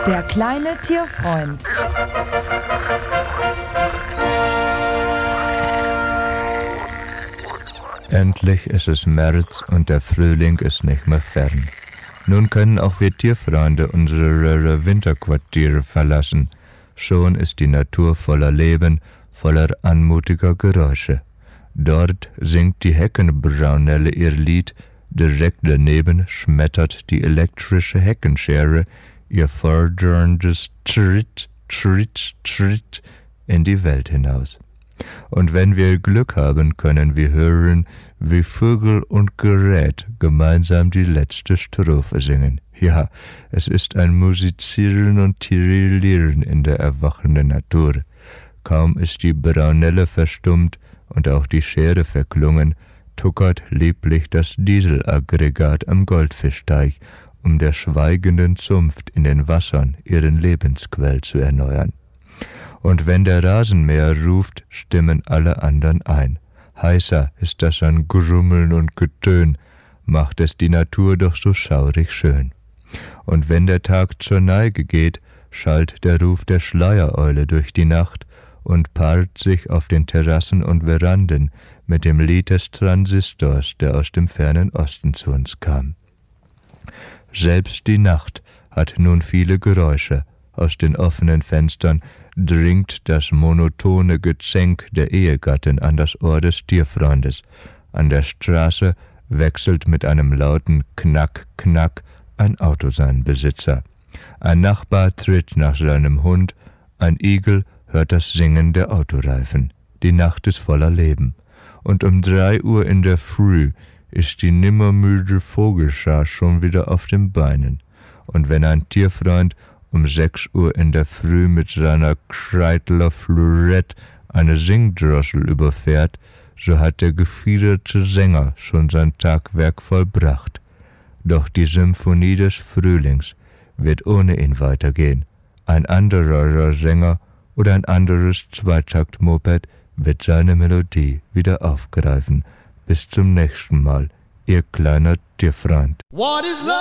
Der kleine Tierfreund. Endlich ist es März und der Frühling ist nicht mehr fern. Nun können auch wir Tierfreunde unsere Winterquartiere verlassen. Schon ist die Natur voller Leben, voller anmutiger Geräusche. Dort singt die Heckenbraunelle ihr Lied, direkt daneben schmettert die elektrische Heckenschere ihr forderndes Tritt, Tritt, Tritt in die Welt hinaus. Und wenn wir Glück haben, können wir hören, wie Vögel und Gerät gemeinsam die letzte Strophe singen. Ja, es ist ein Musizieren und Tirillieren in der erwachenden Natur. Kaum ist die Braunelle verstummt und auch die Schere verklungen, tuckert lieblich das Dieselaggregat am Goldfischteich, um der schweigenden Zunft in den Wassern ihren Lebensquell zu erneuern. Und wenn der Rasenmäher ruft, stimmen alle anderen ein. Heißer ist das an Grummeln und Getön, macht es die Natur doch so schaurig schön. Und wenn der Tag zur Neige geht, schallt der Ruf der Schleiereule durch die Nacht und paart sich auf den Terrassen und Veranden mit dem Lied des Transistors, der aus dem fernen Osten zu uns kam. Selbst die Nacht hat nun viele Geräusche. Aus den offenen Fenstern dringt das monotone Gezänk der Ehegattin an das Ohr des Tierfreundes. An der Straße wechselt mit einem lauten Knack, Knack ein Auto seinen Besitzer. Ein Nachbar tritt nach seinem Hund, ein Igel hört das Singen der Autoreifen. Die Nacht ist voller Leben. Und um 3 Uhr in der Früh ist die nimmermüde Vogelschar schon wieder auf den Beinen. Und wenn ein Tierfreund um 6 Uhr in der Früh mit seiner Kreidler Fleurette eine Singdrossel überfährt, so hat der gefiederte Sänger schon sein Tagwerk vollbracht. Doch die Symphonie des Frühlings wird ohne ihn weitergehen. Ein anderer Sänger oder ein anderes Zweitaktmoped wird seine Melodie wieder aufgreifen. Bis zum nächsten Mal, Ihr kleiner Tierfreund.